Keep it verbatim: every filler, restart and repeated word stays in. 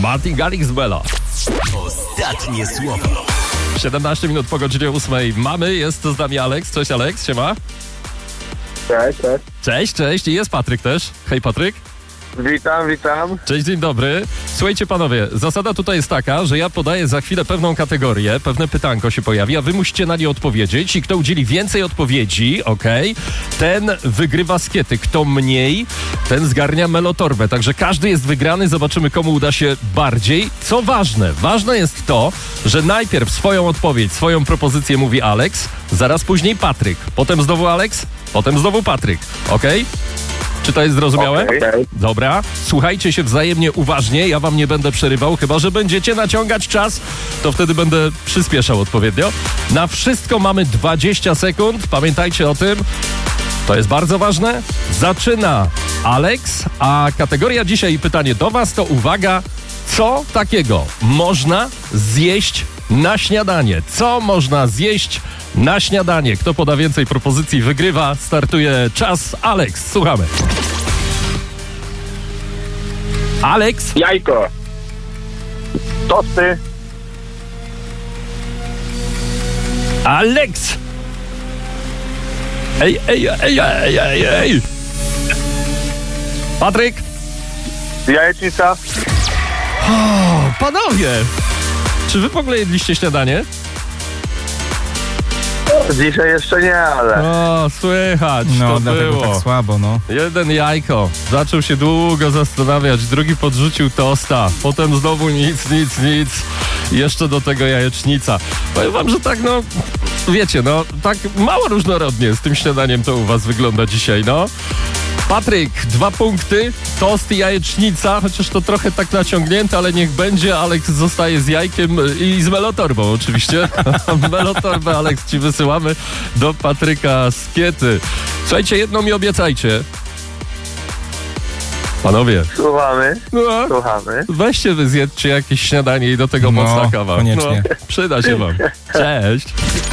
Martin Garrix z Bella. Ostatnie słowo. siedemnaście minut po godzinie ósmej mamy, jest z nami Aleks. Cześć Aleks, siema. Cześć, cześć. Cześć, cześć i jest Patryk też. Hej Patryk. Witam, witam. Cześć, dzień dobry. Słuchajcie panowie, zasada tutaj jest taka, że ja podaję za chwilę pewną kategorię, pewne pytanko się pojawi, a wy musicie na nie odpowiedzieć i kto udzieli więcej odpowiedzi, okej, okay, ten wygrywa skiety. Kto mniej, ten zgarnia melotorbę. Także każdy jest wygrany, zobaczymy komu uda się bardziej. Co ważne, ważne jest to, że najpierw swoją odpowiedź, swoją propozycję mówi Aleks, zaraz później Patryk, potem znowu Aleks, potem znowu Patryk, okej? Okay? Czy to jest zrozumiałe? Okay. Dobra. Słuchajcie się wzajemnie uważnie, ja wam nie będę przerywał, chyba że będziecie naciągać czas, to wtedy będę przyspieszał odpowiednio. Na wszystko mamy dwadzieścia sekund, pamiętajcie o tym. To jest bardzo ważne. Zaczyna Aleks, a kategoria dzisiaj i pytanie do was to uwaga, co takiego można zjeść na śniadanie? Co można zjeść na śniadanie? Kto poda więcej propozycji, wygrywa. Startuje czas. Aleks, słuchamy. Aleks. Jajko. Tosty. Aleks. Ej, ej, ej, ej, ej, ej. Patryk. Jajecznica. O, panowie. Czy wy w ogóle jedliście śniadanie? Dzisiaj jeszcze nie, ale... O, słychać, No, to dlatego było. tak słabo, no. Jeden jajko, zaczął się długo zastanawiać, drugi podrzucił tosta, potem znowu nic, nic, nic, jeszcze do tego jajecznica. Powiem wam, że tak, no, wiecie, no, tak mało różnorodnie z tym śniadaniem to u was wygląda dzisiaj, no. Patryk, dwa punkty, tost i jajecznica, chociaż to trochę tak naciągnięte, ale niech będzie. Aleks zostaje z jajkiem i z melotorbą oczywiście. Melotorbę, Aleks, ci wysyłamy do Patryka skiety. Słuchajcie, jedno mi obiecajcie. Panowie. Słuchamy, No, słuchamy. weźcie wy zjedzcie jakieś śniadanie i do tego No, mocna kawa. koniecznie. No, przyda się wam. Cześć.